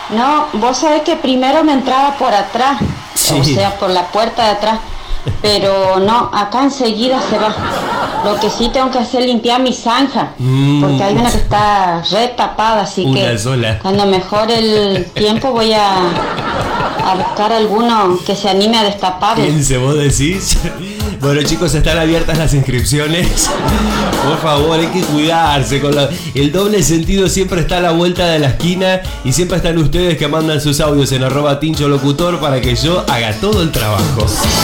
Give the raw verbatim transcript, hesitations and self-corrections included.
No, vos sabés que primero me entraba por atrás, Sí. o sea, por la puerta de atrás, pero no, acá enseguida se va. Lo que sí tengo que hacer es limpiar mi zanja, Mm. porque hay una que está re tapada, así Una que sola. cuando mejore el tiempo voy a, a buscar alguno que se anime a destaparlo. Piense, vos decís. Bueno, chicos, están abiertas las inscripciones. Por favor, hay que cuidarse. Con la... El doble sentido siempre está a la vuelta de la esquina y siempre están ustedes que mandan sus audios en arroba tincho locutor para que yo haga todo el trabajo.